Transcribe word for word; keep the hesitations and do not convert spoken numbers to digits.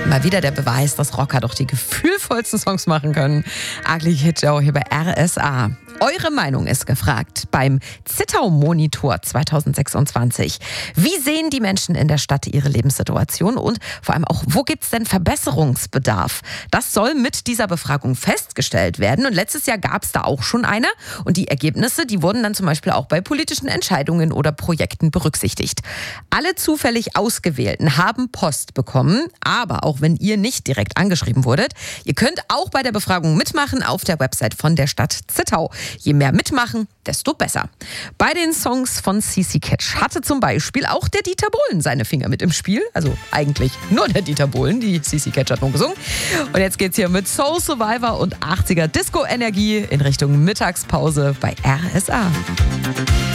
Mal wieder der Beweis, dass Rocker doch die gefühlvollsten Songs machen können. Ugly Kid Joe hier bei R S A. Eure Meinung ist gefragt beim Zittau-Monitor zwanzig sechsundzwanzig. Wie sehen die Menschen in der Stadt ihre Lebenssituation und vor allem auch, wo gibt es denn Verbesserungsbedarf? Das soll mit dieser Befragung festgestellt werden und letztes Jahr gab es da auch schon eine und die Ergebnisse, die wurden dann zum Beispiel auch bei politischen Entscheidungen oder Projekten berücksichtigt. Alle zufällig Ausgewählten haben Post bekommen, aber auch wenn ihr nicht direkt angeschrieben wurdet, ihr könnt auch bei der Befragung mitmachen auf der Website von der Stadt Zittau. Je mehr mitmachen, desto besser. Bei den Songs von C C Catch hatte zum Beispiel auch der Dieter Bohlen seine Finger mit im Spiel. Also eigentlich nur der Dieter Bohlen, die C C Catch hat nur gesungen. Und jetzt geht's hier mit Soul Survivor und achtziger Disco-Energie in Richtung Mittagspause bei R S A.